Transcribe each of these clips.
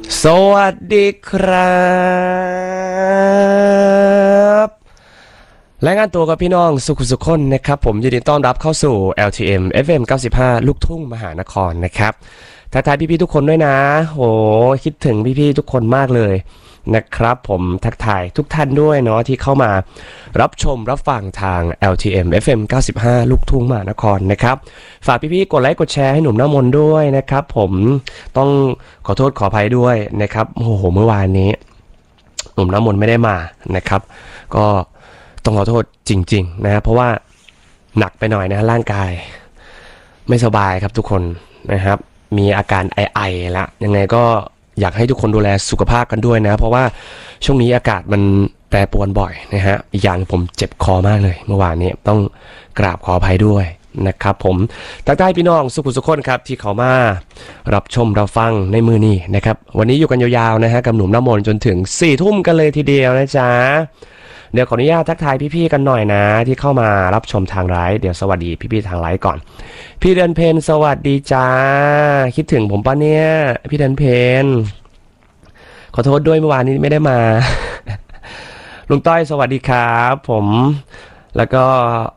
สวัสดีครับรายงานตัวกับพี่น้องสุขคนนะครับผมยินดีต้อนรับเข้าสู่ LTM FM 95ลูกทุ่งมหานครนะครับทักทายพี่ๆทุกคนด้วยนะโหคิดถึงพี่ๆทุกคนมากเลยนะครับผมทักทายทุกท่านด้วยเนาะที่เข้ามารับชมรับฟังทาง LTM FM 95ลูกทุ่งมหานครนะครับฝากพี่ๆกดไลค์กดแชร์ให้หนุ่มน้ำมนต์ด้วยนะครับผมต้องขอโทษขออภัยด้วยนะครับโอ้โหเมื่อวานนี้หนุ่มน้ำมนต์ไม่ได้มานะครับก็ต้องขอโทษจริงๆนะเพราะว่าหนักไปหน่อยนะร่างกายไม่สบายครับทุกคนนะครับมีอาการไอๆแล้วยังไงก็อยากให้ทุกคนดูแลสุขภาพกันด้วยนะเพราะว่าช่วงนี้อากาศมันแปรปรวนบ่อยนะฮะอีกอย่างผมเจ็บคอมากเลยเมื่อวานนี้ต้องกราบขออภัยด้วยนะครับผมทักทายพี่น้องสุขคนครับที่เขามารับชมรับฟังในมือนี้นะครับวันนี้อยู่กันยาวๆนะฮะกับหนุ่มน้ำมนต์จนถึง4 ทุ่มกันเลยทีเดียวนะจ๊ะเดี๋ยวขออนุญาตทักทายพี่ๆกันหน่อยนะที่เข้ามารับชมทางไลฟ์เดี๋ยวสวัสดีพี่ๆทางไลฟ์ก่อนพี่เดือนเพนสวัสดีจ้าคิดถึงผมปะเนี่ยพี่เดือนเพนขอโทษด้วยเมื่อวานนี้ไม่ได้มา ลุงต้อยสวัสดีครับผมแล้วก็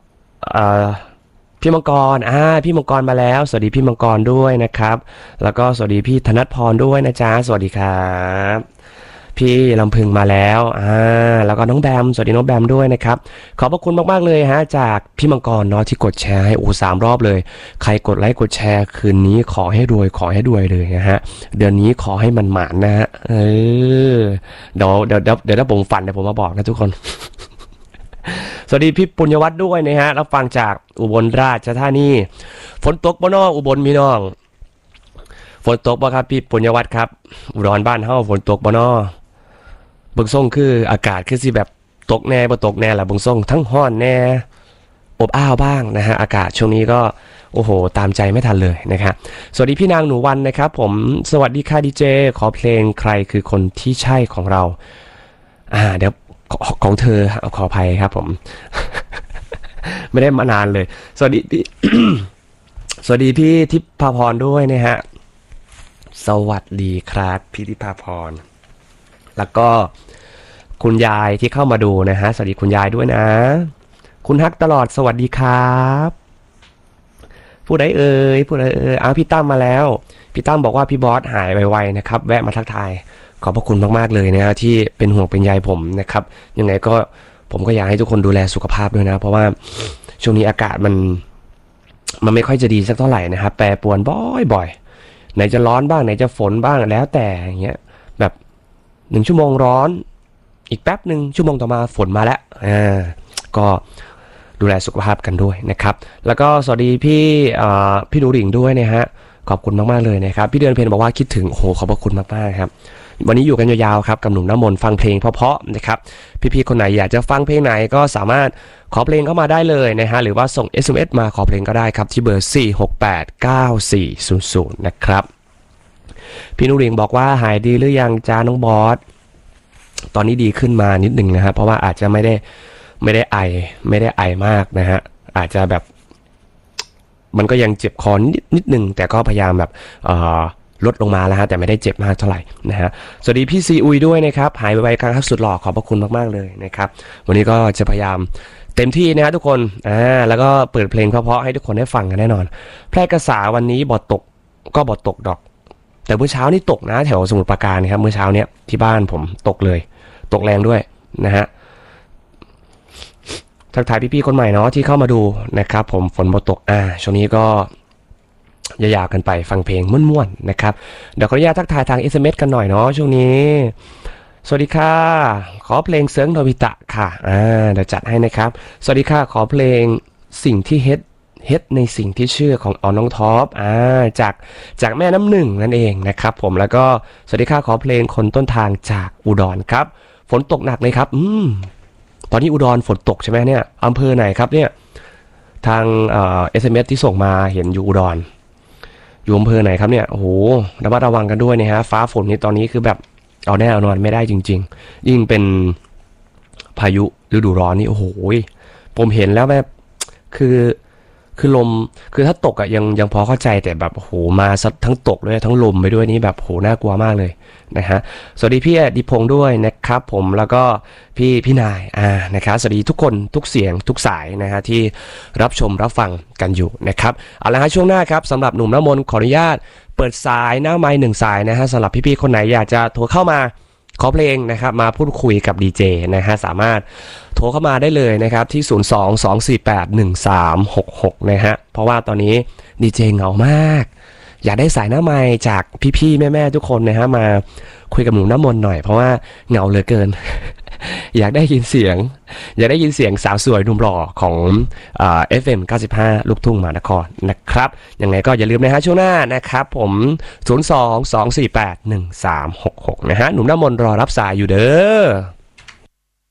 พี่มังกรพี่มังกรมาแล้วสวัสดีพี่มังกรด้วยนะครับแล้วก็สวัสดีพี่ธนัทพรด้วยนะจ๊ะสวัสดีครับพี่ลำพึงมาแล้วแล้วก็น้องแบมสวัสดีน้องแบมด้วยนะครับขอบพระคุณมากๆเลยฮะจากพี่มังกรเนาะที่กดแชร์ให้3 รอบเลยใครกดไลค์กดแชร์คืนนี้ขอให้รวยเลยนะฮะเดือนนี้ขอให้มันหมานนะฮะเดี๋ยวถ้าผมฝันเดี๋ยวผมมาบอกนะทุกคน สวัสดีพี่ปุญญวัฒน์ด้วยนะฮะรับฟังจากอุบลราชธานีฝนตกบ่น้องอุบลมีน้องฝนตกบ่ครับพี่ปุญญวัฒน์ครับอุดรบ้านเฮาฝนตกบ่น้อเบิ่งส่งคืออากาศคือสิแบบตกแน่บ่ตกแน่ล่ะเบิ่งส่งทั้งร้อนแน่อบอ้าวบ้างนะฮะอากาศช่วงนี้ก็โอ้โหตามใจไม่ทันเลยนะครับสวัสดีพี่นางหนูวันนะครับผมสวัสดีค่ะดีเจขอเพลงใครคือคนที่ใช่ของเราเดี๋ยวของเธอขออภัยครับผม ไม่ได้มานานเลยสวัสดีพี่ สวัสดีพี่ทิพพรด้วยนะฮะสวัสดีครับพี่ทิพพรแล้วก็คุณยายที่เข้ามาดูนะฮะสวัสดีคุณยายด้วยนะคุณฮักตลอดสวัสดีครับผู้ใดเอ่ยพี่ตั้มมาแล้วพี่ตั้มบอกว่าพี่บอสหายไวๆนะครับแวะมาทักทายขอบพระคุณมากๆเลยนะฮะที่เป็นห่วงเป็นใยผมนะครับยังไงก็ผมก็อยากให้ทุกคนดูแลสุขภาพด้วยนะเพราะว่าช่วงนี้อากาศมันไม่ค่อยจะดีสักเท่าไหร่นะครับแปรปรวนบ่อยไหนจะร้อนบ้างไหนจะฝนบ้างแล้วแต่อย่างเงี้ยแบบ1 ชั่วโมงร้อนอีกแป๊บหนึ่งชั่วโมงต่อมาฝนมาแล้วก็ดูแลสุขภาพกันด้วยนะครับแล้วก็สวัสดีพี่หนูหริ่งด้วยนะฮะขอบคุณมากๆเลยนะครับพี่เดือนเพนบอกว่าคิดถึงโอ้โหขอบพระคุณมากๆครับวันนี้อยู่กันยาวๆครับกับหนุ่มน้ำมนต์ฟังเพลงเพราะๆนะครับพี่ๆคนไหนอยากจะฟังเพลงไหนก็สามารถขอเพลงเข้ามาได้เลยนะฮะหรือว่าส่ง SMS มาขอเพลงก็ได้ครับที่เบอร์4689400นะครับพี่นุริงบอกว่าหายดีหรือยังจ้าน้องบอสตอนนี้ดีขึ้นมานิดหนึ่งนะครับเพราะว่าอาจจะไม่ได้ไอมากนะฮะอาจจะแบบมันก็ยังเจ็บคอนิดหนึ่งแต่ก็พยายามแบบลดลงมาแล้วฮะแต่ไม่ได้เจ็บมากเท่าไหร่นะฮะสวัสดีพี่ซีอุยด้วยนะครับหายไวๆครับสุดหล่อขอบพระคุณมากๆเลยนะครับวันนี้ก็จะพยายามเต็มที่นะฮะทุกคนแล้วก็เปิดเพลงเพราะๆให้ทุกคนได้ฟังกันแน่นอนแพร่กษาวันนี้บอตกดอกแต่เมื่อเช้านี่ตกนะแถวสมุทรปราการครับเมื่อเช้าเนี้ยที่บ้านผมตกเลยตกแรงด้วยนะฮะทักทายพี่ๆคนใหม่เนาะที่เข้ามาดูนะครับผมฝนบอตกช่วงนี้ก็ยาวๆกันไปฟังเพลงม่วนๆนะครับเดี๋ยวขออนุญาตทักทายทาง SMS กันหน่อยเนาะช่วงนี้สวัสดีค่ะขอเพลงเซิร์งโนบิตะค่ะเดี๋ยวจัดให้นะครับสวัสดีค่ะขอเพลงสิ่งที่เฮ็ดในสิ่งที่เชื่อของน้องท็อปจากแม่น้ำหนึ่งนั่นเองนะครับผมแล้วก็สวัสดีค่ะขอเพลงคนต้นทางจากอุดรครับฝนตกหนักเลยครับตอนนี้อุดรฝนตกใช่ไหมเนี่ยอำเภอไหนครับเนี่ยทางSMS ที่ส่งมาเห็นอยู่อุดรอยู่อำเภอไหนครับเนี่ยโอ้โหระมัดระวังกันด้วยนะฮะฟ้าฝนนี่ตอนนี้คือแบบเอาแน่เอานอนไม่ได้จริงๆยิ่งเป็นพายุฤดูร้อนนี่โอ้โหผมเห็นแล้วแบบคือคือลมคือถ้าตกอะยังพอเข้าใจแต่แบบโหมาทั้งตกด้วยทั้งลมไปด้วยนี่แบบโหน่ากลัวมากเลยนะฮะสวัสดีพี่อดิพงษ์ด้วยนะครับผมแล้วก็พี่นายนะครับสวัสดีทุกคนทุกเสียงทุกสายนะฮะที่รับชมรับฟังกันอยู่นะครับเอาละฮะช่วงหน้าครับสำหรับหนุ่มน้ำมนต์ขออนุญาตเปิดสายหน้าไมค์หนึ่งสายนะฮะสำหรับพี่ๆคนไหนอยากจะโทรเข้ามาขอเพลงนะครับมาพูดคุยกับดีเจนะฮะสามารถโทรเข้ามาได้เลยนะครับที่02-248-1366นะฮะเพราะว่าตอนนี้ดีเจเหงามากอยากได้สายหน้าไมค์จากพี่ๆแม่ๆทุกคนนะฮะมาคุยกับหนุ่มน้ำมนต์หน่อยเพราะว่าเหงาเหลือเกิน อยากได้ยินเสียงสาวสวยหนุ่มหล่อของFM 95ลูกทุ่งมหานครนะครับยังไงก็อย่าลืมนะฮะช่วงหน้านะครับผม02-248-1366นะฮะหนุ่มน้ำมนต์รอรับสายอยู่เด้อ